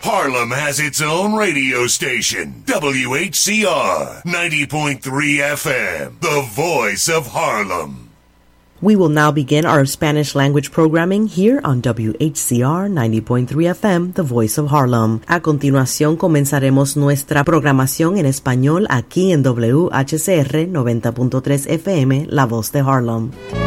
Harlem has its own radio station, WHCR 90.3 FM, the voice of Harlem. We will now begin our Spanish language programming here on WHCR 90.3 FM, the voice of Harlem. A continuación comenzaremos nuestra programación en español aquí en WHCR 90.3 FM, la voz de Harlem.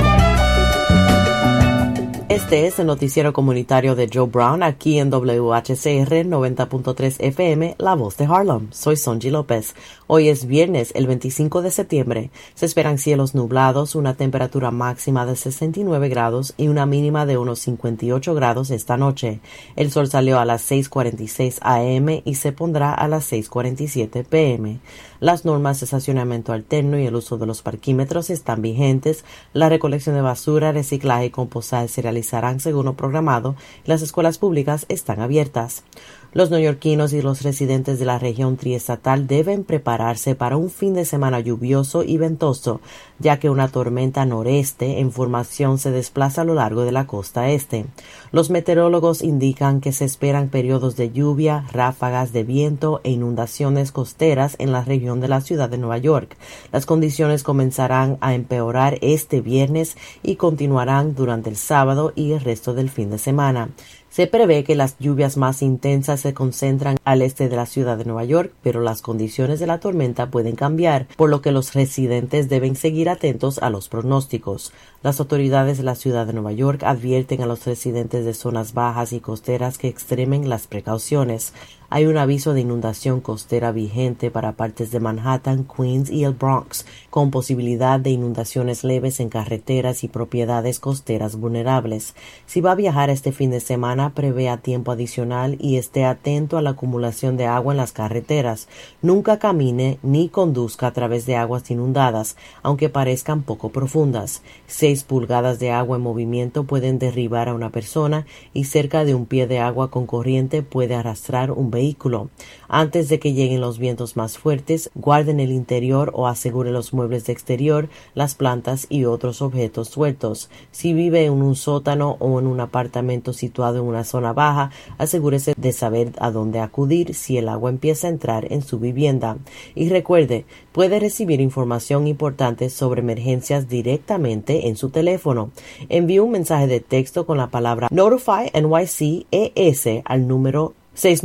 Este es el noticiero comunitario de Joe Brown aquí en WHCR 90.3 FM, la voz de Harlem. Soy Sonji López. Hoy es viernes, el 25 de septiembre. Se esperan cielos nublados, una temperatura máxima de 69 grados y una mínima de unos 58 grados esta noche. El sol salió a las 6:46 a.m. y se pondrá a las 6:47 p.m. Las normas de estacionamiento alterno y el uso de los parquímetros están vigentes. La recolección de basura, reciclaje y compostaje se realizarán según lo programado. Las escuelas públicas están abiertas. Los neoyorquinos y los residentes de la región triestatal deben prepararse para un fin de semana lluvioso y ventoso, ya que una tormenta noreste en formación se desplaza a lo largo de la costa este. Los meteorólogos indican que se esperan periodos de lluvia, ráfagas de viento e inundaciones costeras en la región de la ciudad de Nueva York. Las condiciones comenzarán a empeorar este viernes y continuarán durante el sábado y el resto del fin de semana. Se prevé que las lluvias más intensas se concentran al este de la ciudad de Nueva York, pero las condiciones de la tormenta pueden cambiar, por lo que los residentes deben seguir atentos a los pronósticos. Las autoridades de la ciudad de Nueva York advierten a los residentes de zonas bajas y costeras que extremen las precauciones. Hay un aviso de inundación costera vigente para partes de Manhattan, Queens y el Bronx, con posibilidad de inundaciones leves en carreteras y propiedades costeras vulnerables. Si va a viajar este fin de semana, prevea tiempo adicional y esté atento a la acumulación de agua en las carreteras. Nunca camine ni conduzca a través de aguas inundadas, aunque parezcan poco profundas. 6 pulgadas de agua en movimiento pueden derribar a una persona y cerca de un pie de agua con corriente puede arrastrar un vehículo. Antes de que lleguen los vientos más fuertes, guarden el interior o asegure los muebles de exterior, las plantas y otros objetos sueltos. Si vive en un sótano o en un apartamento situado en una zona baja, asegúrese de saber a dónde acudir si el agua empieza a entrar en su vivienda. Y recuerde, puede recibir información importante sobre emergencias directamente en su teléfono. Envíe un mensaje de texto con la palabra Notify NYC ES al número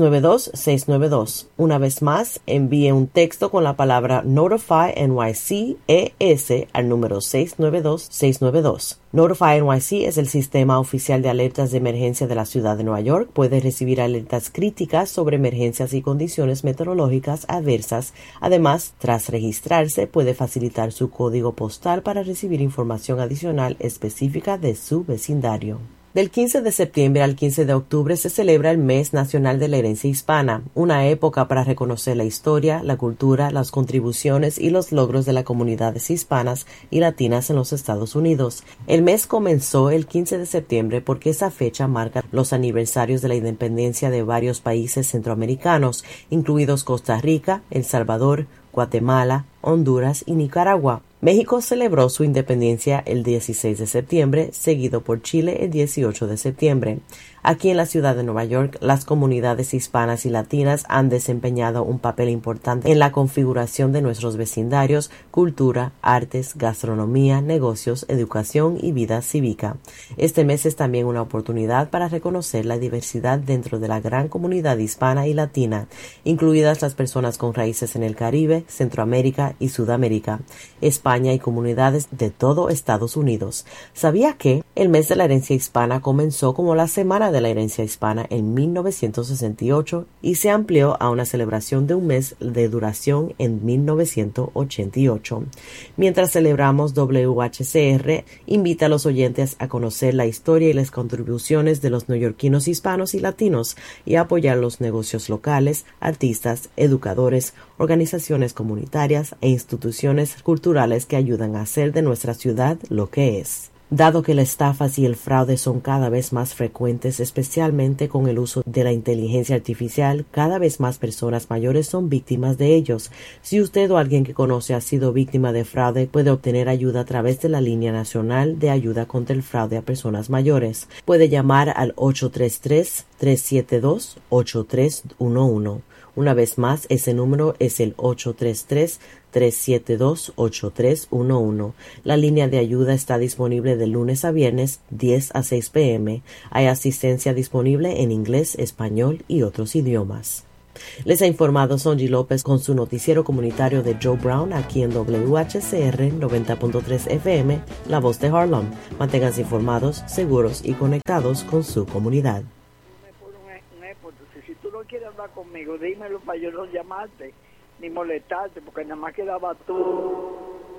692-692. Una vez más, envíe un texto con la palabra Notify NYC ES al número 692-692. Notify NYC es el sistema oficial de alertas de emergencia de la ciudad de Nueva York. Puede recibir alertas críticas sobre emergencias y condiciones meteorológicas adversas. Además, tras registrarse, puede facilitar su código postal para recibir información adicional específica de su vecindario. Del 15 de septiembre al 15 de octubre se celebra el Mes Nacional de la Herencia Hispana, una época para reconocer la historia, la cultura, las contribuciones y los logros de las comunidades hispanas y latinas en los Estados Unidos. El mes comenzó el 15 de septiembre porque esa fecha marca los aniversarios de la independencia de varios países centroamericanos, incluidos Costa Rica, El Salvador, Guatemala, Honduras y Nicaragua. México celebró su independencia el 16 de septiembre, seguido por Chile el 18 de septiembre. Aquí en la ciudad de Nueva York, las comunidades hispanas y latinas han desempeñado un papel importante en la configuración de nuestros vecindarios, cultura, artes, gastronomía, negocios, educación y vida cívica. Este mes es también una oportunidad para reconocer la diversidad dentro de la gran comunidad hispana y latina, incluidas las personas con raíces en el Caribe, Centroamérica y Sudamérica, España y comunidades de todo Estados Unidos. ¿Sabía que el mes de la herencia hispana comenzó como la Semana de la Herencia Hispana en 1968 y se amplió a una celebración de un mes de duración en 1988? Mientras celebramos, WHCR invita a los oyentes a conocer la historia y las contribuciones de los neoyorquinos hispanos y latinos y a apoyar los negocios locales, artistas, educadores, organizaciones comunitarias e instituciones culturales que ayudan a hacer de nuestra ciudad lo que es. Dado que las estafas y el fraude son cada vez más frecuentes, especialmente con el uso de la inteligencia artificial, cada vez más personas mayores son víctimas de ellos. Si usted o alguien que conoce ha sido víctima de fraude, puede obtener ayuda a través de la Línea Nacional de Ayuda contra el Fraude a Personas Mayores. Puede llamar al 833-372-8311. Una vez más, ese número es el 833-372-8311. La línea de ayuda está disponible de lunes a viernes, 10 a 6 p.m. Hay asistencia disponible en inglés, español y otros idiomas. Les ha informado Sonji López con su noticiero comunitario de Joe Brown aquí en WHCR 90.3 FM, La Voz de Harlem. Manténganse informados, seguros y conectados con su comunidad. Si tú no quieres hablar conmigo, dímelo para yo no llamarte ni molestarte, porque nada más quedaba tú.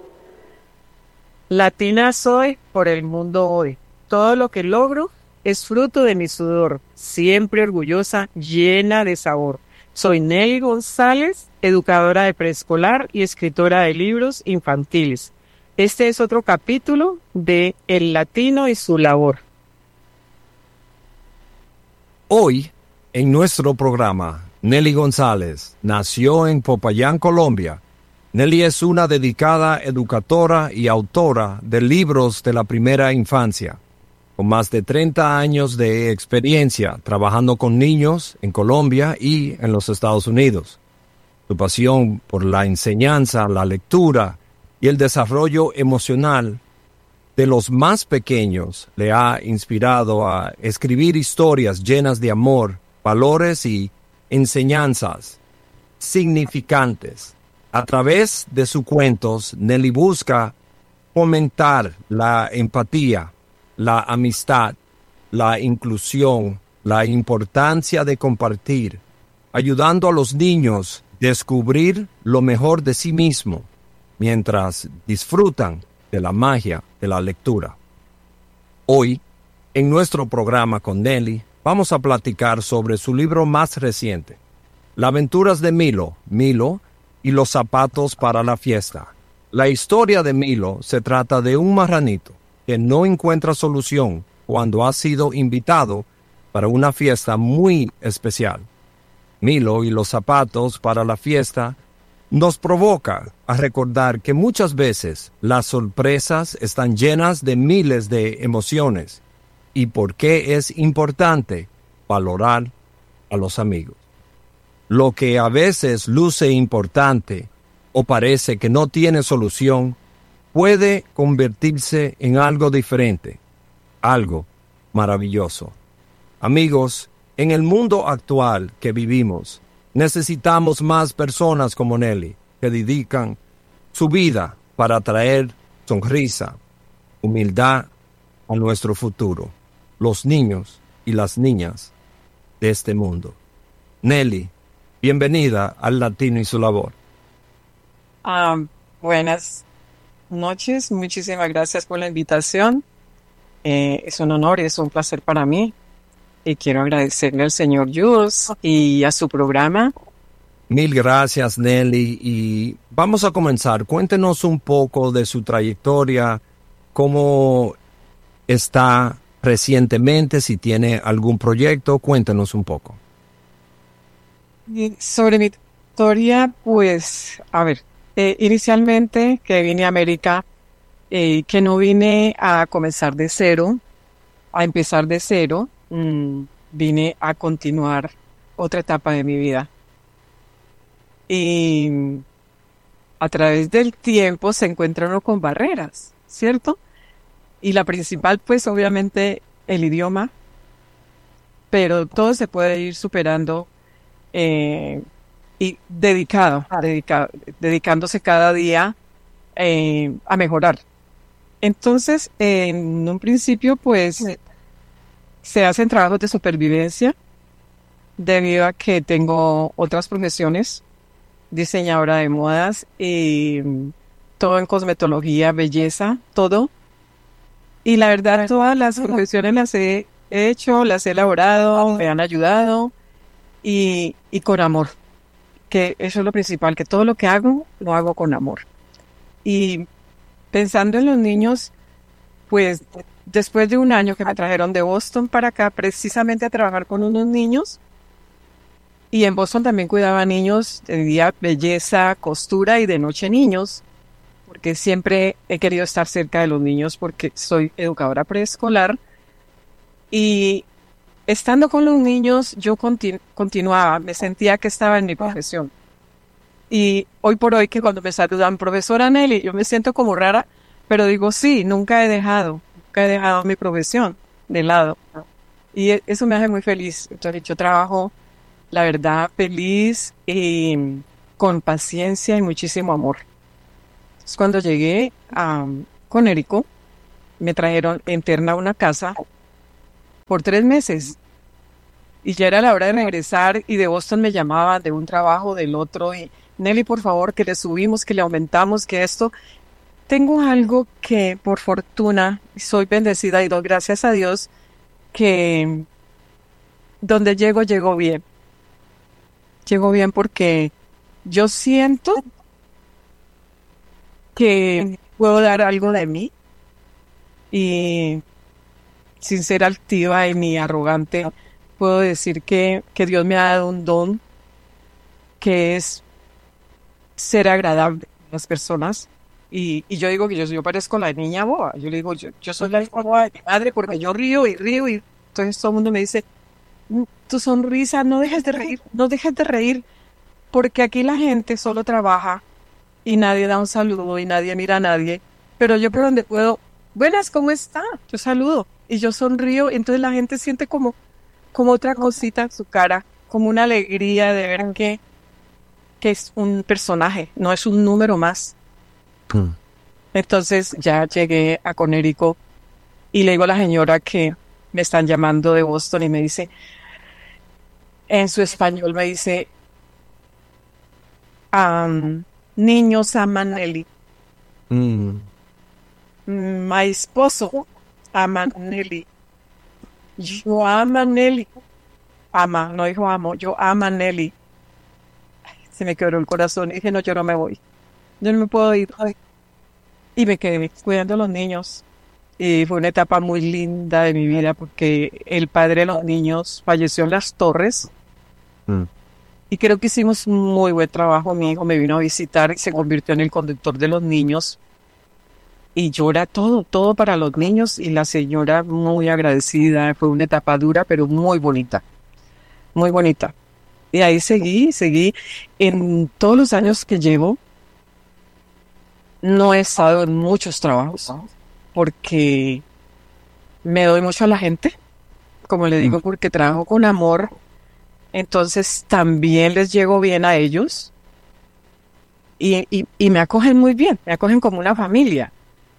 Latina soy por el mundo hoy. Todo lo que logro es fruto de mi sudor, siempre orgullosa, llena de sabor. Soy Nelly González, educadora de preescolar y escritora de libros infantiles. Este es otro capítulo de El Latino y su labor. Hoy, en nuestro programa, Nelly González nació en Popayán, Colombia. Nelly es una dedicada educadora y autora de libros de la primera infancia, con más de 30 años de experiencia trabajando con niños en Colombia y en los Estados Unidos. Su pasión por la enseñanza, la lectura y el desarrollo emocional de los más pequeños le ha inspirado a escribir historias llenas de amor, valores y enseñanzas significantes. A través de sus cuentos, Nelly busca fomentar la empatía, la amistad, la inclusión, la importancia de compartir, ayudando a los niños a descubrir lo mejor de sí mismo, mientras disfrutan de la magia de la lectura. Hoy, en nuestro programa con Nelly, vamos a platicar sobre su libro más reciente, Las aventuras de Milo, Milo y los zapatos para la fiesta. La historia de Milo se trata de un marranito que no encuentra solución cuando ha sido invitado para una fiesta muy especial. Milo y los zapatos para la fiesta nos provoca a recordar que muchas veces las sorpresas están llenas de miles de emociones y por qué es importante valorar a los amigos. Lo que a veces luce importante o parece que no tiene solución puede convertirse en algo diferente, algo maravilloso. Amigos, en el mundo actual que vivimos, necesitamos más personas como Nelly, que dedican su vida para traer sonrisa, humildad a nuestro futuro, los niños y las niñas de este mundo. Nelly, bienvenida al Latino y su labor. Buenas noches, muchísimas gracias por la invitación. Es un honor y es un placer para mí. Y quiero agradecerle al señor Jules y a su programa. Mil gracias, Nelly. Y vamos a comenzar. Cuéntenos un poco de su trayectoria, cómo está recientemente, si tiene algún proyecto. Cuéntenos un poco. Y sobre mi historia, pues, a ver, inicialmente que vine a América, que no vine a comenzar de cero, a empezar de cero, vine a continuar otra etapa de mi vida. Y a través del tiempo se encuentra uno con barreras, ¿cierto? Y la principal, pues, obviamente, el idioma, pero todo se puede ir superando y dedicándose cada día a mejorar. Entonces, en un principio, pues, se hacen trabajos de supervivencia debido a que tengo otras profesiones, diseñadora de modas y todo en cosmetología, belleza, todo. Y la verdad, todas las profesiones las he hecho, las he elaborado, me han ayudado y con amor, que eso es lo principal, que todo lo que hago, lo hago con amor. Y pensando en los niños, pues después de un año que me trajeron de Boston para acá, precisamente a trabajar con unos niños, y en Boston también cuidaba niños de día belleza, costura y de noche niños, porque siempre he querido estar cerca de los niños porque soy educadora preescolar. Y estando con los niños, yo continuaba, me sentía que estaba en mi profesión. Y hoy por hoy, que cuando me saludan, profesora Nelly, yo me siento como rara, pero digo, sí, nunca he dejado mi profesión de lado. Y eso me hace muy feliz. Entonces, yo trabajo, la verdad, feliz y con paciencia y muchísimo amor. Entonces, cuando llegué a Conérico, me trajeron interna a una casa por 3 meses. Y ya era la hora de regresar y de Boston me llamaban de un trabajo, del otro. Y Nelly, por favor, que le subimos, que le aumentamos, que esto. Tengo algo que, por fortuna, soy bendecida y doy gracias a Dios que donde llego bien. Llego bien porque yo siento que puedo dar algo de mí y sin ser altiva y ni arrogante, puedo decir que Dios me ha dado un don que es ser agradable a las personas. Y yo digo que yo parezco la niña boba. Yo le digo, yo soy la hija boba de mi madre porque yo río y río. Y entonces todo el mundo me dice, tu sonrisa, no dejes de reír. Porque aquí la gente solo trabaja y nadie da un saludo y nadie mira a nadie. Pero yo por donde puedo, buenas, ¿cómo está? Yo saludo y yo sonrío. Y entonces la gente siente como otra cosita en su cara, como una alegría de ver que es un personaje, no es un número más. Entonces ya llegué a Conérico y le digo a la señora que me están llamando de Boston y me dice, en su español me dice, niños aman Nelly. Mi esposo ama Nelly. Yo amo a Nelly. Ama, no dijo amo, yo amo a Nelly. Se me quebró el corazón y dije, no, yo no me voy. Yo no me puedo ir. Y me quedé cuidando a los niños. Y fue una etapa muy linda de mi vida porque el padre de los niños falleció en Las Torres. Y creo que hicimos un muy buen trabajo. Mi hijo me vino a visitar y se convirtió en el conductor de los niños. Y yo era todo para los niños. Y la señora muy agradecida. Fue una etapa dura, pero muy bonita. Muy bonita. Y ahí seguí. En todos los años que llevo, no he estado en muchos trabajos porque me doy mucho a la gente, como le digo, porque trabajo con amor. Entonces también les llego bien a ellos y me acogen muy bien, me acogen como una familia.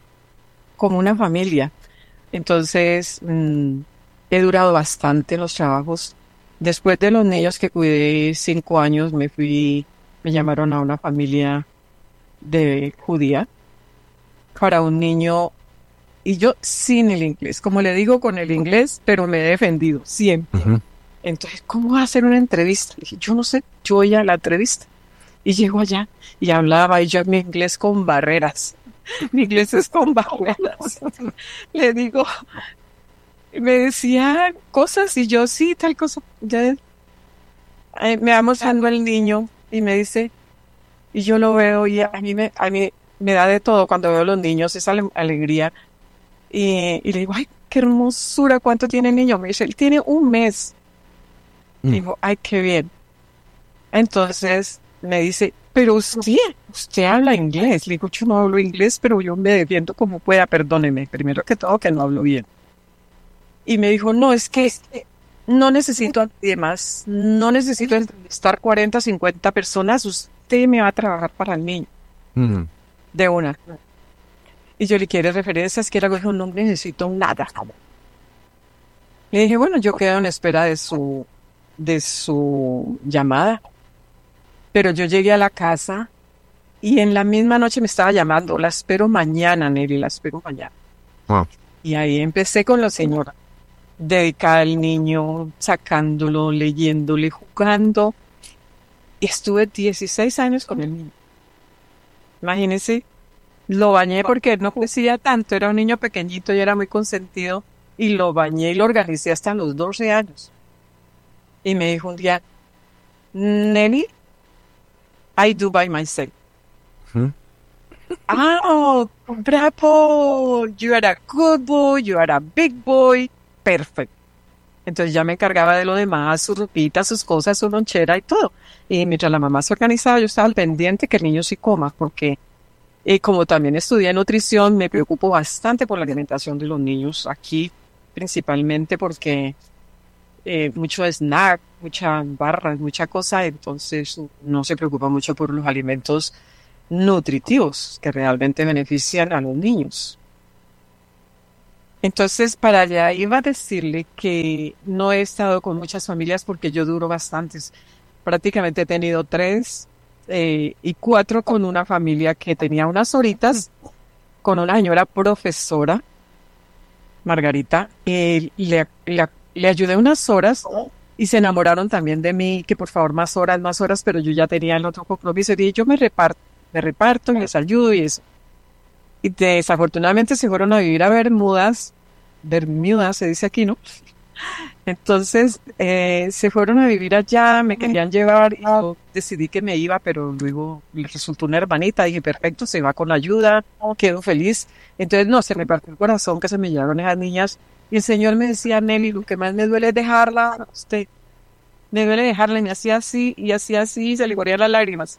Entonces he durado bastante en los trabajos. Después de los niños que cuidé 5 años, me llamaron a una familia de judía para un niño y yo sin el inglés, como le digo, con el inglés, pero me he defendido siempre. Entonces, ¿cómo va a hacer una entrevista? Le dije, yo no sé, yo voy a la entrevista. Y llego allá y hablaba y yo mi inglés con barreras. Mi inglés es con barreras. Le digo, me decía cosas y yo sí, tal cosa. Ya, me va mostrando el niño y me dice, y yo lo veo y a mí me da de todo cuando veo a los niños, esa alegría. Y le digo, ay, qué hermosura, ¿cuánto tiene el niño? Me dice, él tiene 1 mes. Digo, ay, qué bien. Entonces me dice, pero usted habla inglés. Le digo, yo no hablo inglés, pero yo me defiendo como pueda, perdóneme. Primero que todo, que no hablo bien. Y me dijo, no, es que no necesito a nadie más. No necesito entrevistar 40, 50 personas. Usted me va a trabajar para el niño. De una. Y yo le quiero referencias, quiero algo. Dijo, no necesito nada. Le dije, bueno, yo quedo en espera de su llamada. Pero yo llegué a la casa y en la misma noche me estaba llamando. La espero mañana, Nelly, la espero mañana. Wow. Y ahí empecé con la señora. Dedicada al niño, sacándolo, leyéndole, jugando. Y estuve 16 años con el niño. Imagínense, Lo bañé porque él no crecía tanto, era un niño pequeñito y era muy consentido. Y lo bañé y lo organicé hasta los 12 años. Y me dijo un día, Nelly, I do by myself. ¿Mm? Oh, bravo, you are a good boy, you are a big boy. Perfecto. Entonces ya me encargaba de lo demás, su ropita, sus cosas, su lonchera y todo. Y mientras la mamá se organizaba, yo estaba al pendiente que el niño sí coma, porque como también estudié nutrición, me preocupo bastante por la alimentación de los niños aquí, principalmente porque mucho snack, mucha barra, mucha cosa, entonces no se preocupa mucho por los alimentos nutritivos que realmente benefician a los niños. Entonces, para allá iba a decirle que no he estado con muchas familias porque yo duro bastantes. Prácticamente he tenido 3 y 4 con una familia que tenía unas horitas con una señora profesora, Margarita, y le ayudé unas horas y se enamoraron también de mí, que por favor más horas, pero yo ya tenía el otro compromiso y yo me reparto y les ayudo y eso. Y desafortunadamente se fueron a vivir a Bermudas se dice aquí, ¿no? Entonces se fueron a vivir allá, me querían llevar y yo decidí que me iba, pero luego le resultó una hermanita, dije perfecto, se va con la ayuda, quedo feliz. Entonces no, se me partió el corazón que se me llevaron esas niñas y el Señor me decía, Nelly, lo que más me duele es dejarla a usted, me duele dejarla y me hacía así y se le corrían las lágrimas.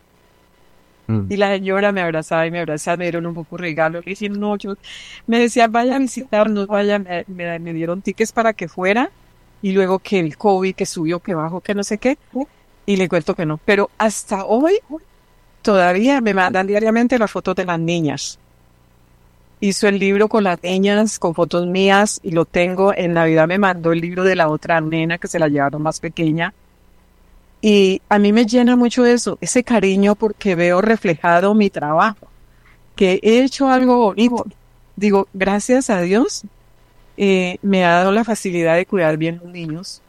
Y la señora me abrazaba, me dieron un poco de regalo, le dije, no, me decía, vaya a visitarnos, me dieron tickets para que fuera, y luego que el COVID, que subió, que bajó, que no sé qué, y le cuento que no. Pero hasta hoy, todavía me mandan diariamente las fotos de las niñas. Hizo el libro con las niñas, con fotos mías, y lo tengo. En Navidad me mandó el libro de la otra nena, que se la llevaron más pequeña. Y a mí me llena mucho eso, ese cariño, porque veo reflejado mi trabajo, que he hecho algo bonito. Digo, gracias a Dios, me ha dado la facilidad de cuidar bien a los niños.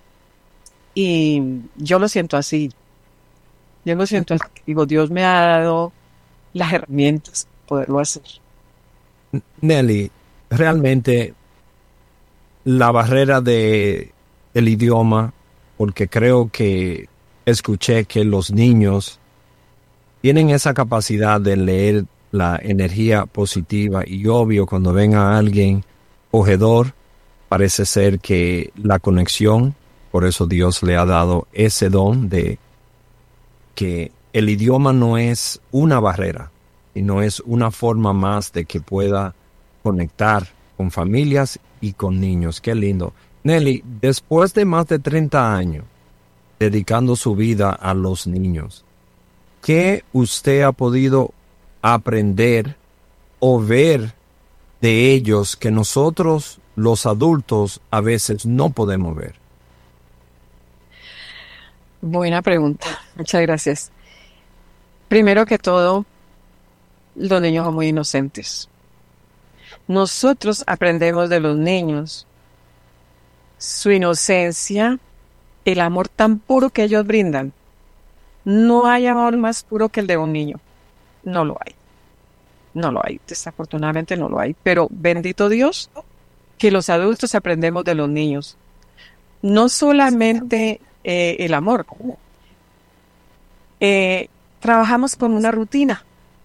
Y yo lo siento así. Digo, Dios me ha dado las herramientas para poderlo hacer. Nelly, realmente la barrera del idioma, porque creo que escuché que los niños tienen esa capacidad de leer la energía positiva y obvio cuando ven a alguien acogedor, parece ser que la conexión, por eso Dios le ha dado ese don de que el idioma no es una barrera y no es una forma más de que pueda conectar con familias y con niños. Qué lindo. Nelly, después de más de 30 años dedicando su vida a los niños, ¿qué usted ha podido aprender o ver de ellos que nosotros, los adultos, a veces no podemos ver? Buena pregunta, muchas gracias. Primero que todo, los niños son muy inocentes. Nosotros aprendemos de los niños su inocencia, el amor tan puro que ellos brindan. No hay amor más puro que el de un niño. No lo hay. Desafortunadamente no lo hay. Pero bendito Dios que los adultos aprendemos de los niños. No solamente el amor. Trabajamos con una rutina.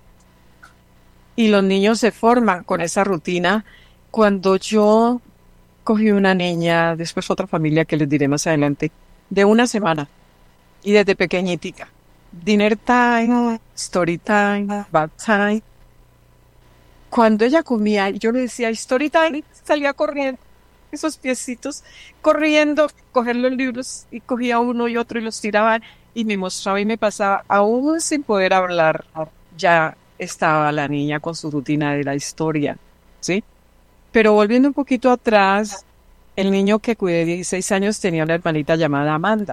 Y los niños se forman con esa rutina. Cuando yo cogí una niña, después otra familia que les diré más adelante, de 1 semana, y desde pequeñitica, dinner time, story time, bath time. Cuando ella comía, yo le decía story time, salía corriendo, esos piecitos, corriendo, coger los libros, y cogía uno y otro y los tiraban, y me mostraba y me pasaba, aún sin poder hablar, ya estaba la niña con su rutina de la historia, ¿sí? Pero volviendo un poquito atrás, el niño que cuidé de 16 años tenía una hermanita llamada Amanda.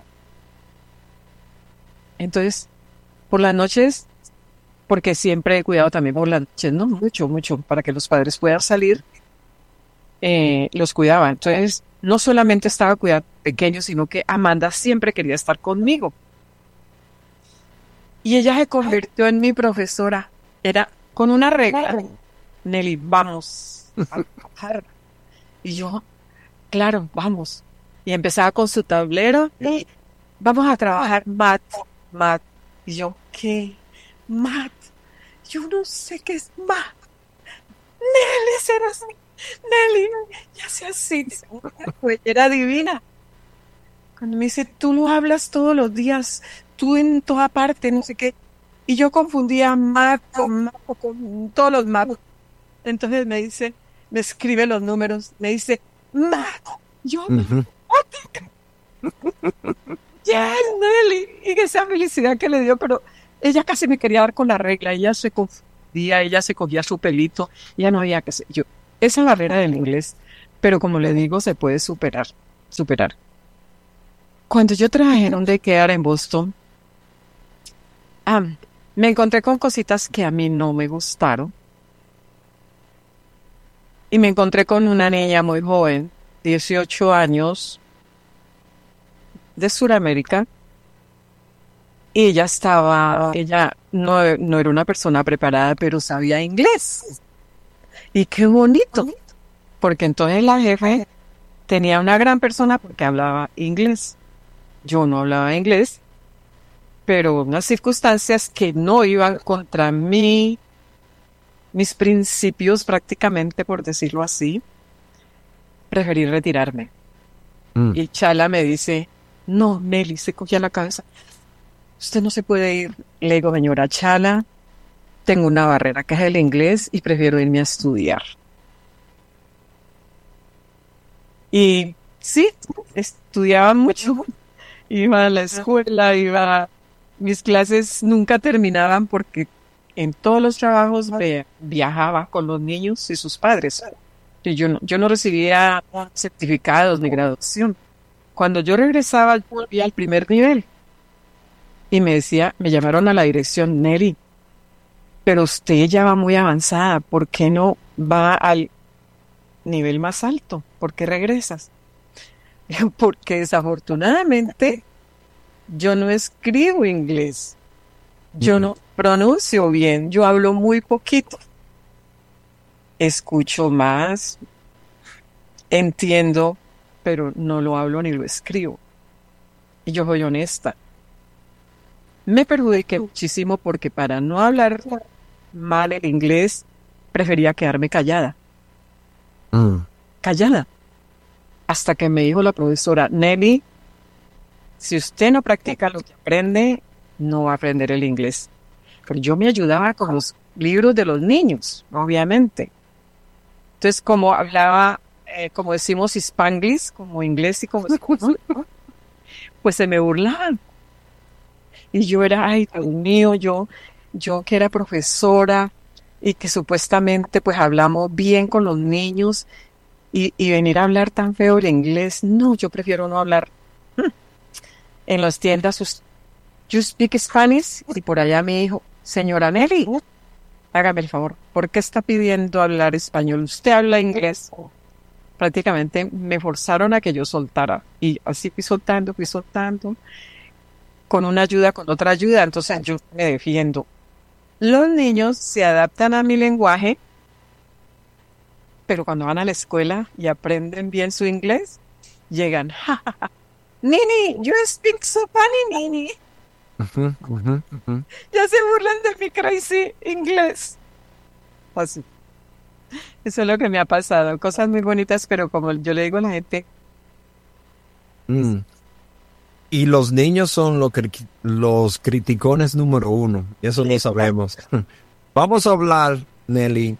Entonces, por las noches, porque siempre he cuidado también por las noches, ¿no? Mucho, para que los padres puedan salir, los cuidaba. Entonces, no solamente estaba cuidando pequeños, sino que Amanda siempre quería estar conmigo. Y ella se convirtió en mi profesora. Era con una regla. Nelly, vamos a trabajar. Y yo, claro, vamos. Y empezaba con su tablero. Vamos a trabajar math. Y yo, ¿qué? Math. Yo no sé qué es math. Nelly, será así. Nelly, ya sea así. Pues era divina. Cuando me dice, tú lo hablas todos los días, tú en toda parte, no sé qué. Y yo confundía math con todos los math. Entonces me dice, me escribe los números, me dice, math. Yo, ya, Nelly. Y esa felicidad que le dio, pero ella casi me quería dar con la regla. Ella se confundía, ella se cogía su pelito, ya no había que hacer. Yo, esa barrera del inglés, pero como le digo, se puede superar. Cuando yo trabajé en un daycare en Boston, me encontré con cositas que a mí no me gustaron. Y me encontré con una niña muy joven, 18 años, de Sudamérica. Y ella no era una persona preparada, pero sabía inglés. Y qué bonito, porque entonces la jefe tenía una gran persona porque hablaba inglés. Yo no hablaba inglés, pero unas circunstancias que no iban contra mí, mis principios prácticamente, por decirlo así, preferí retirarme. Y Chala me dice, no, Nelly, se cogía la cabeza, usted no se puede ir. Le digo, señora Chala, tengo una barrera que es el inglés y prefiero irme a estudiar. Y sí, estudiaba mucho, iba a la escuela, mis clases nunca terminaban porque en todos los trabajos viajaba con los niños y sus padres. Y yo no recibía certificados ni graduación. Cuando yo regresaba, volvía al primer nivel. Y me llamaron a la dirección, Nelly, pero usted ya va muy avanzada, ¿por qué no va al nivel más alto? ¿Por qué regresas? Porque desafortunadamente yo no escribo inglés, yo no pronuncio bien, yo hablo muy poquito, escucho más, entiendo, pero no lo hablo ni lo escribo. Y yo soy honesta. Me perjudiqué muchísimo porque para no hablar mal el inglés, prefería quedarme callada. Callada. Hasta que me dijo la profesora, Nelly, si usted no practica lo que aprende, no va a aprender el inglés. Pero yo me ayudaba con los libros de los niños, obviamente. Entonces, como hablaba, como decimos, Spanglish, como inglés y como español, pues se me burlaban. Y yo era, ay, Dios mío, yo que era profesora y que supuestamente pues hablamos bien con los niños y venir a hablar tan feo el inglés, no, yo prefiero no hablar. En las tiendas, you speak Spanish, y por allá me dijo, señora Nelly, hágame el favor, ¿por qué está pidiendo hablar español? Usted habla inglés. Prácticamente me forzaron a que yo soltara y así fui soltando, con una ayuda, con otra ayuda, entonces yo me defiendo. Los niños se adaptan a mi lenguaje, pero cuando van a la escuela y aprenden bien su inglés, llegan, ja, ja, ja. Nini, you speak so funny, Nini. Ya se burlan de mi crazy inglés. Así. Eso es lo que me ha pasado. Cosas muy bonitas, pero como yo le digo a la gente. Y los niños son los criticones número uno. Eso lo sabemos. Vamos a hablar, Nelly,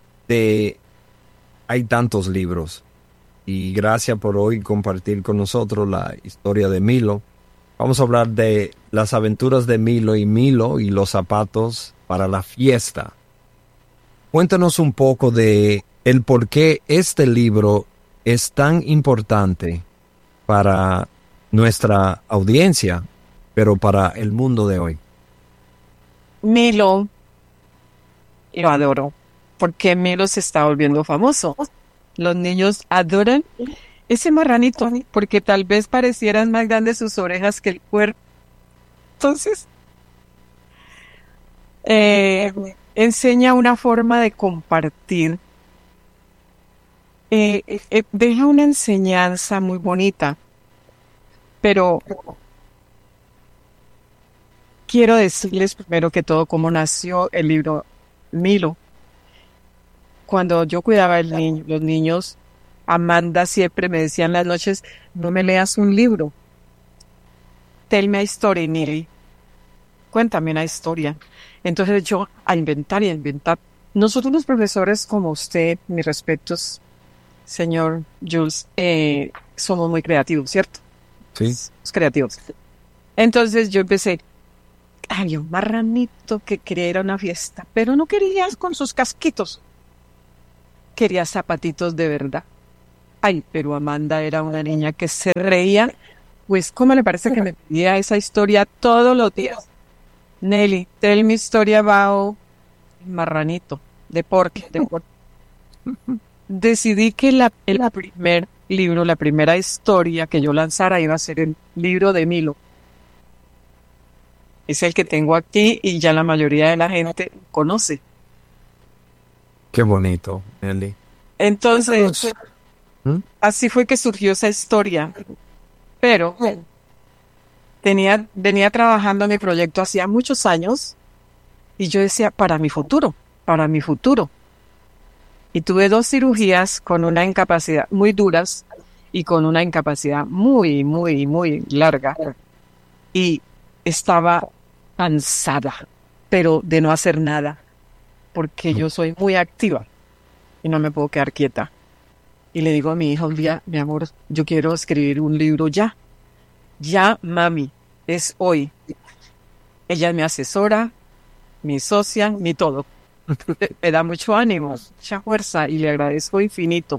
hay tantos libros. Y gracias por hoy compartir con nosotros la historia de Milo. Vamos a hablar de las aventuras de Milo y los zapatos para la fiesta. Cuéntanos un poco de el por qué este libro es tan importante para nuestra audiencia, pero para el mundo de hoy. Milo, lo adoro, porque Milo se está volviendo famoso. Los niños adoran ese marranito, porque tal vez parecieran más grandes sus orejas que el cuerpo. Entonces, enseña una forma de compartir, deja una enseñanza muy bonita, pero quiero decirles primero que todo cómo nació el libro Milo. Cuando yo cuidaba los niños, Amanda siempre me decía en las noches, no me leas un libro. Tell me a story, Nili. Cuéntame una historia. Entonces yo a inventar y a inventar. Nosotros los profesores como usted, mis respetos, señor Jules, somos muy creativos, ¿cierto? Sí. Somos creativos. Entonces yo empecé, había un marranito que quería ir a una fiesta, pero no quería con sus casquitos. Quería zapatitos de verdad. Ay, pero Amanda era una niña que se reía. Pues, ¿cómo le parece que me pedía esa historia todos los días? Nelly, tell me story about marranito, de porqué. Decidí que el primer libro, la primera historia que yo lanzara iba a ser el libro de Milo. Es el que tengo aquí y ya la mayoría de la gente conoce. Qué bonito, Nelly. Entonces, así fue que surgió esa historia. Pero venía trabajando en mi proyecto hacía muchos años y yo decía, para mi futuro. Y tuve 2 cirugías con una incapacidad muy duras y con una incapacidad muy, muy, muy larga. Y estaba cansada, pero de no hacer nada, porque yo soy muy activa y no me puedo quedar quieta. Y le digo a mi hija un día, mi amor, yo quiero escribir un libro ya. Ya, mami, es hoy. Ella es mi asesora, mi socia, mi todo. Me da mucho ánimo, mucha fuerza y le agradezco infinito.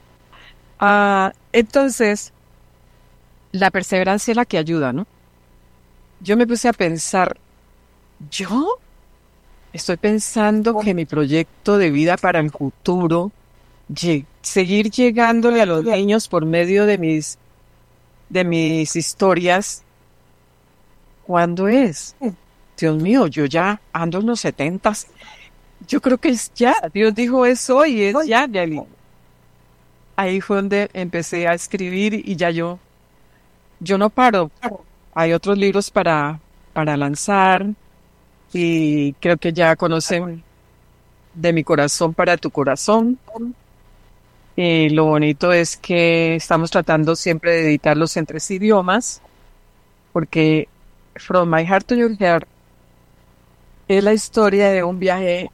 Entonces, la perseverancia es la que ayuda, ¿no? Yo me puse a pensar, yo estoy pensando que mi proyecto de vida para el futuro, seguir llegándole a los niños por medio de mis historias, ¿cuándo es? Dios mío, yo ya ando en los 70s. Yo creo que es ya. Dios dijo es hoy, es ya, Nelly. Ahí fue donde empecé a escribir y ya yo no paro. Hay otros libros para lanzar y creo que ya conocen De mi corazón para tu corazón. Y lo bonito es que estamos tratando siempre de editarlos en 3 idiomas, porque From My Heart to Your Heart es la historia de un viaje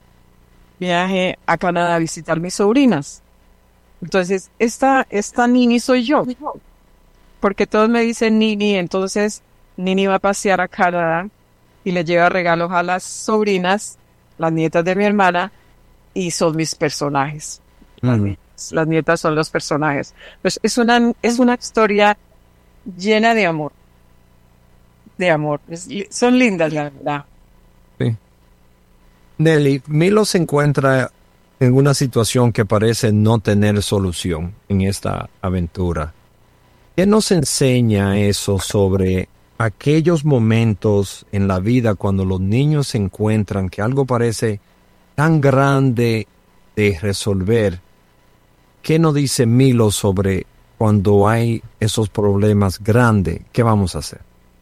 a Canadá a visitar mis sobrinas. Entonces, esta Nini soy yo, porque todos me dicen Nini, entonces Nini va a pasear a Canadá y le lleva regalos a las sobrinas, las nietas de mi hermana, y son mis personajes. Las nietas son los personajes. Pues es una historia llena de amor. Son lindas, la verdad. Sí. Nelly, Milo se encuentra en una situación que parece no tener solución en esta aventura. ¿Qué nos enseña eso sobre aquellos momentos en la vida cuando los niños se encuentran que algo parece tan grande de resolver? ¿Qué nos dice Milo sobre cuando hay esos problemas grandes? ¿Qué vamos a hacer?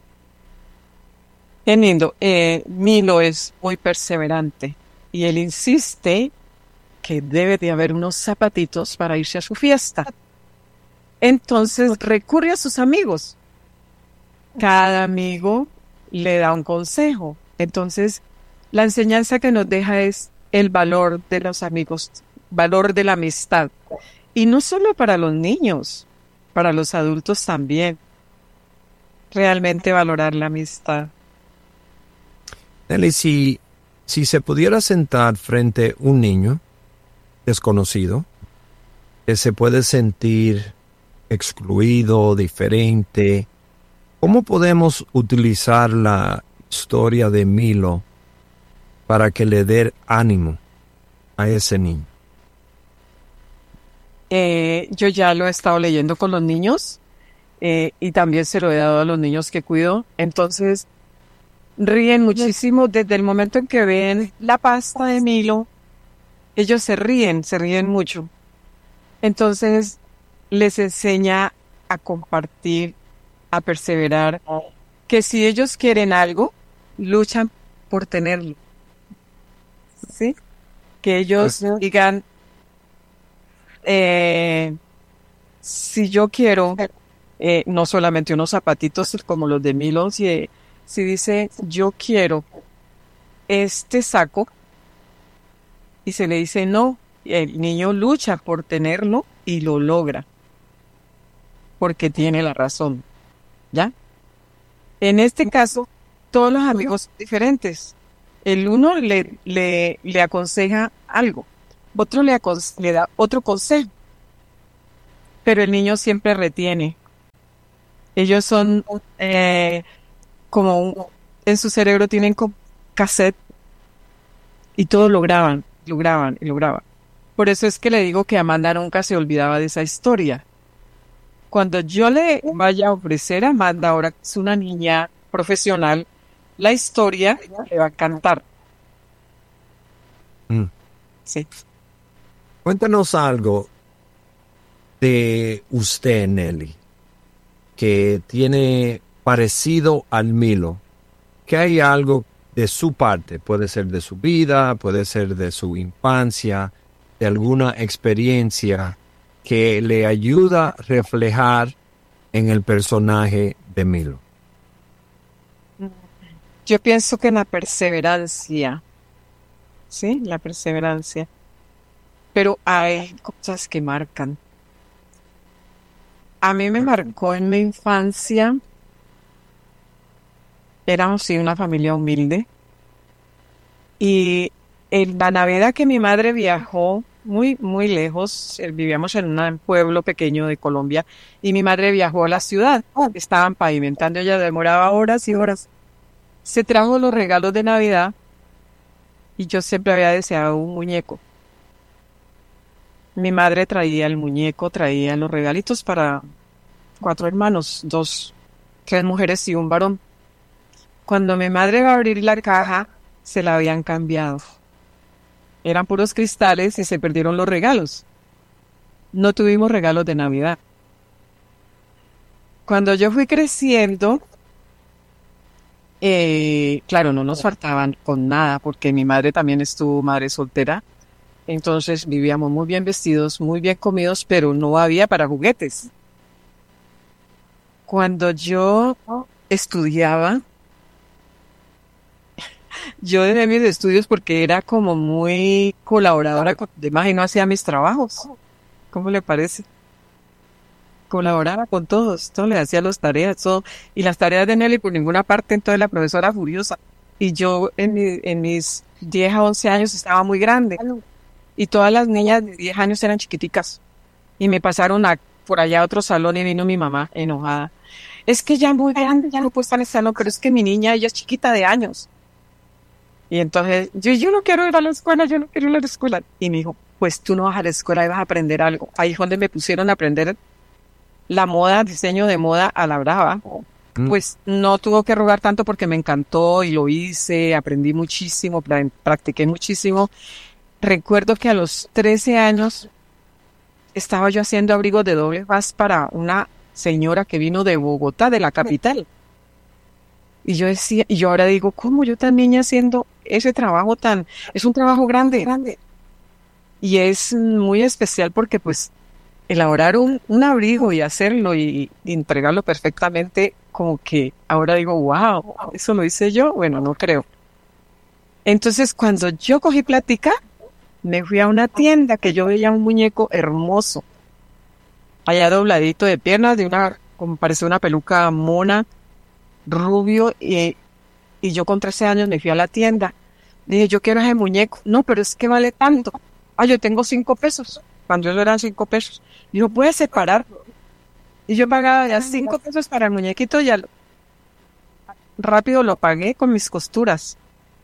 Qué lindo. Milo es muy perseverante y él insiste que debe de haber unos zapatitos para irse a su fiesta. Entonces recurre a sus amigos. Cada amigo le da un consejo. Entonces, la enseñanza que nos deja es el valor de los amigos, valor de la amistad. Y no solo para los niños, para los adultos también. Realmente valorar la amistad. Nelly, si se pudiera sentar frente a un niño desconocido, que se puede sentir excluido, diferente, ¿cómo podemos utilizar la historia de Milo para que le dé ánimo a ese niño? Yo ya lo he estado leyendo con los niños y también se lo he dado a los niños que cuido. Entonces, ríen muchísimo desde el momento en que ven la pasta de Milo. Ellos se ríen mucho. Entonces les enseña a compartir, a perseverar, que si ellos quieren algo, luchan por tenerlo. ¿Sí? Que ellos digan, si yo quiero, no solamente unos zapatitos como los de Milo, si dice, yo quiero este saco, y se le dice no, el niño lucha por tenerlo y lo logra, porque tiene la razón, ¿ya? En este caso, todos los amigos son diferentes. El uno le aconseja algo, otro le da otro consejo, pero el niño siempre retiene. Ellos son en su cerebro tienen cassette y todo lo graban. Por eso es que le digo que Amanda nunca se olvidaba de esa historia. Cuando yo le vaya a ofrecer a Amanda, ahora que es una niña profesional, la historia le va a cantar. Sí. Cuéntanos algo de usted, Nelly, que tiene parecido al Milo, que hay algo de su parte, puede ser de su vida, puede ser de su infancia, de alguna experiencia que le ayuda a reflejar en el personaje de Milo. Yo pienso que la perseverancia, ¿sí? La perseverancia. Pero hay cosas que marcan. A mí me marcó en mi infancia. Éramos sí, una familia humilde. Y en la Navidad que mi madre viajó muy, muy lejos, vivíamos en un pueblo pequeño de Colombia, y mi madre viajó a la ciudad. Estaban pavimentando, ella demoraba horas y horas. Se trajo los regalos de Navidad y yo siempre había deseado un muñeco. Mi madre traía el muñeco, traía los regalitos para 4 hermanos, 3 mujeres y un varón. Cuando mi madre va a abrir la caja, se la habían cambiado. Eran puros cristales y se perdieron los regalos. No tuvimos regalos de Navidad. Cuando yo fui creciendo, claro, no nos faltaban con nada, porque mi madre también estuvo madre soltera. Entonces vivíamos muy bien vestidos, muy bien comidos, pero no había para juguetes. Cuando yo estudiaba, yo dejé mis estudios porque era como muy colaboradora con los demás y no hacía mis trabajos. ¿Cómo le parece? Colaboraba con todos, todo le hacía las tareas, todo. Y las tareas de Nelly por ninguna parte, entonces la profesora furiosa. Y yo en mis 10 a 11 años estaba muy grande. Y todas las niñas de 10 años eran chiquiticas. Y me pasaron por allá a otro salón y vino mi mamá enojada. Es que ya muy grande, ya no puedo estar en el salón, pero es que mi niña, ella es chiquita de años. Y entonces, yo no quiero ir a la escuela, yo no quiero ir a la escuela. Y me dijo, pues tú no vas a la escuela y vas a aprender algo. Ahí es donde me pusieron a aprender la moda, diseño de moda a la brava. Pues no tuvo que rogar tanto porque me encantó y lo hice, aprendí muchísimo, practiqué muchísimo. Recuerdo que a los 13 años estaba yo haciendo abrigos de doble faz para una señora que vino de Bogotá, de la capital. Y yo decía, y yo ahora digo, ¿cómo yo tan niña haciendo ese trabajo es un trabajo grande? Y es muy especial porque pues elaborar un abrigo y hacerlo y entregarlo perfectamente, como que ahora digo, wow, ¿eso lo hice yo? Bueno, no creo. Entonces cuando yo cogí plática, me fui a una tienda que yo veía un muñeco hermoso, allá dobladito de piernas, como parece una peluca mona, rubio, y yo con 13 años me fui a la tienda. Dije, yo quiero ese muñeco. No, pero es que vale tanto. Yo tengo 5 pesos. Cuando eso eran 5 pesos. Dijo, ¿puedes separar? Y yo pagaba ya 5 pesos para el muñequito, ya rápido lo pagué con mis costuras.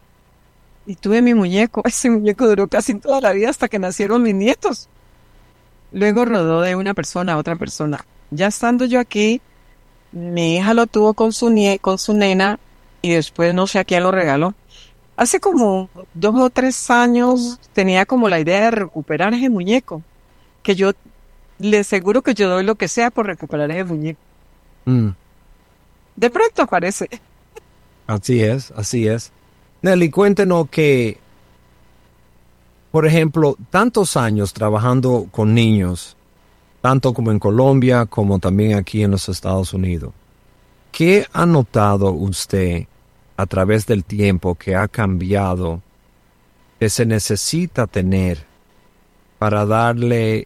Y tuve mi muñeco. Ese muñeco duró casi toda la vida hasta que nacieron mis nietos. Luego rodó de una persona a otra persona. Ya estando yo aquí, mi hija lo tuvo con su nena, y después no sé a quién lo regaló. Hace como 2 o 3 años tenía como la idea de recuperar ese muñeco, que yo le aseguro que yo doy lo que sea por recuperar ese muñeco. Mm, De pronto aparece. así es, así es. Nelly, cuéntenos que, por ejemplo, tantos años trabajando con niños, tanto como en Colombia como también aquí en los Estados Unidos, ¿qué ha notado usted a través del tiempo que ha cambiado, que se necesita tener para darle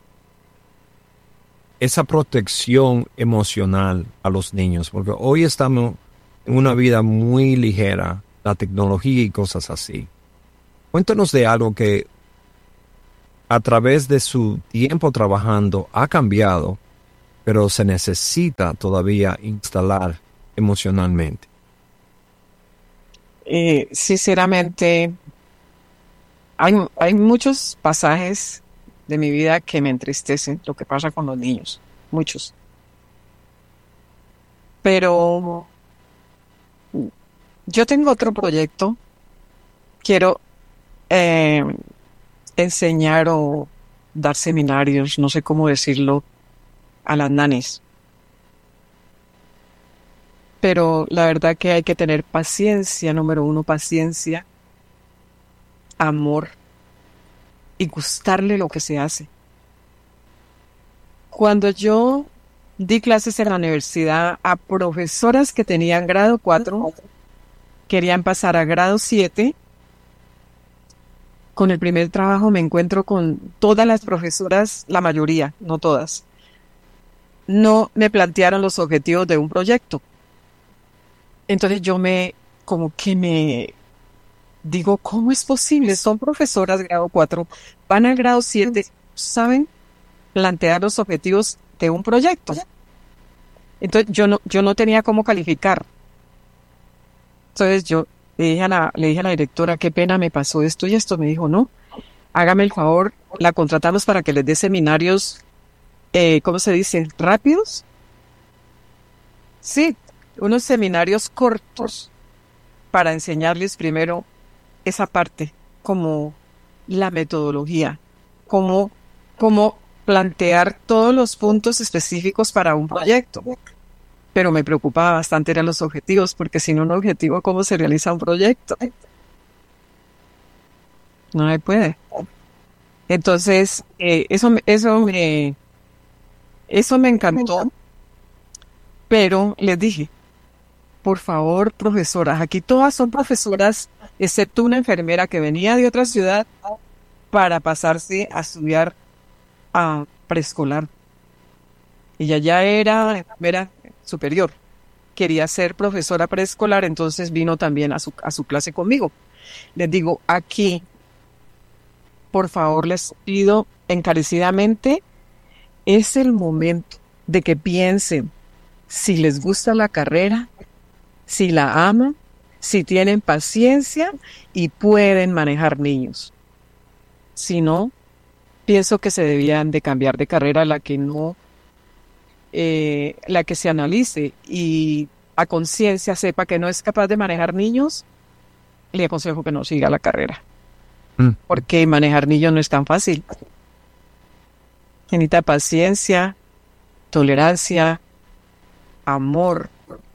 esa protección emocional a los niños? Porque hoy estamos en una vida muy ligera, la tecnología y cosas así. Cuéntanos de algo que a través de su tiempo trabajando ha cambiado, pero se necesita todavía instalar emocionalmente. Sinceramente, hay muchos pasajes de mi vida que me entristecen, lo que pasa con los niños, muchos. Pero yo tengo otro proyecto, quiero eh, enseñar o dar seminarios, no sé cómo decirlo, a las nanis. Pero la verdad que hay que tener paciencia, número uno, paciencia, amor y gustarle lo que se hace. Cuando yo di clases en la universidad a profesoras que tenían grado 4, querían pasar a grado 7, con el primer trabajo me encuentro con todas las profesoras, la mayoría, no todas, no me plantearon los objetivos de un proyecto. Entonces como que me digo, ¿cómo es posible? Son profesoras grado 4, van al grado 7, ¿saben plantear los objetivos de un proyecto? Entonces yo no tenía cómo calificar. Entonces yo le dije a la directora, qué pena, me pasó esto y esto. Me dijo, no, hágame el favor, la contratamos para que les dé seminarios, ¿cómo se dice? ¿Rápidos? Sí, unos seminarios cortos para enseñarles primero esa parte, como la metodología, cómo plantear todos los puntos específicos para un proyecto. Pero me preocupaba bastante eran los objetivos, porque sin un objetivo, ¿cómo se realiza un proyecto? No se puede. Entonces, eso me encantó, pero les dije, por favor, profesoras, aquí todas son profesoras, excepto una enfermera que venía de otra ciudad para pasarse a estudiar a preescolar. Ella ya era enfermera superior, quería ser profesora preescolar, entonces vino también a su clase conmigo. Les digo, aquí, por favor, les pido encarecidamente, es el momento de que piensen si les gusta la carrera, si la aman, si tienen paciencia y pueden manejar niños. Si no, pienso que se debían de cambiar de carrera a la que no, la que se analice y a conciencia sepa que no es capaz de manejar niños, le aconsejo que no siga la carrera. Porque manejar niños no es tan fácil. Necesita paciencia, tolerancia, amor.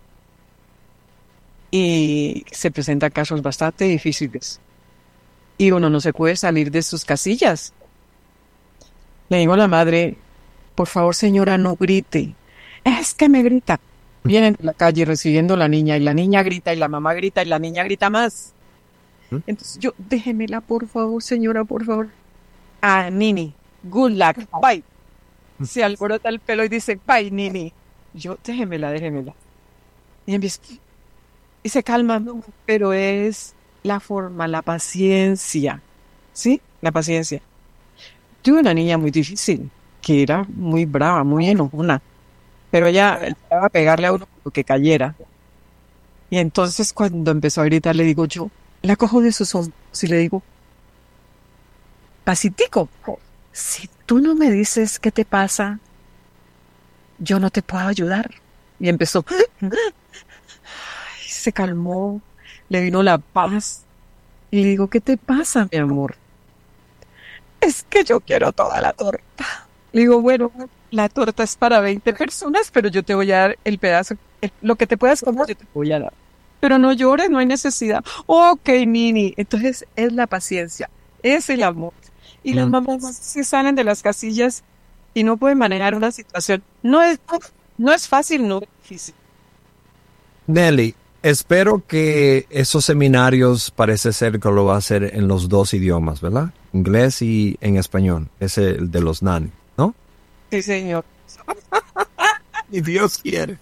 Y se presentan casos bastante difíciles. Y uno no se puede salir de sus casillas. Le digo a la madre, por favor, señora, no grite. Es que me grita. Vienen a la calle recibiendo a la niña, y la niña grita, y la mamá grita, y la niña grita más. Entonces yo, déjemela, por favor, señora, por favor. Ah, Nini, good luck, bye. Se alborota el pelo y dice, bye, Nini. Yo, déjemela. Y empieza, y se calma, ¿no? Pero es la forma, la paciencia, ¿sí? La paciencia. Tuve una niña muy difícil, que era muy brava, muy enojona, pero ella empezaba a pegarle a uno lo que cayera. Y entonces cuando empezó a gritar, le digo yo, la cojo de sus hombros y le digo, Pacitico, si tú no me dices qué te pasa, yo no te puedo ayudar. Y empezó, ay, se calmó, le vino la paz. Y le digo, ¿qué te pasa, mi amor? Es que yo quiero toda la torta. Le digo, bueno, la torta es para 20 personas, pero yo te voy a dar el pedazo, lo que te puedas comer, yo te voy a dar. Pero no llores, no hay necesidad. Ok, Nini. Entonces es la paciencia, es el amor. Y las mamás se salen de las casillas y no pueden manejar una situación. No es fácil, no es difícil. Nelly, espero que esos seminarios parece ser que lo va a hacer en los dos idiomas, ¿verdad? Inglés y en español. Es el de los nanis, ¿no? Sí, señor. Y Dios quiere.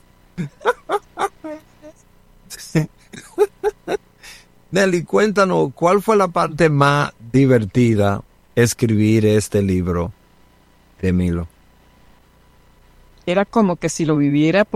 Nelly, cuéntanos, ¿cuál fue la parte más divertida escribir este libro de Milo? Era como que si lo viviera